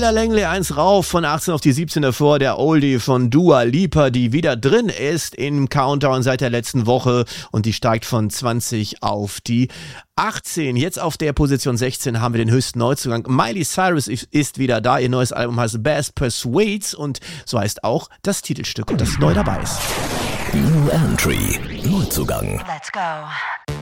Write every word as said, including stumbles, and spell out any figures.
Tyler Langley eins rauf von achtzehn auf die siebzehn davor, der Oldie von Dua Lipa, die wieder drin ist im Countdown seit der letzten Woche und die steigt von zwanzig auf die achtzehn. Jetzt auf der Position sechzehn haben wir den höchsten Neuzugang. Miley Cyrus ist wieder da, ihr neues Album heißt Bass Persuades und so heißt auch das Titelstück, das neu dabei ist. New Entry, Neuzugang. Let's go.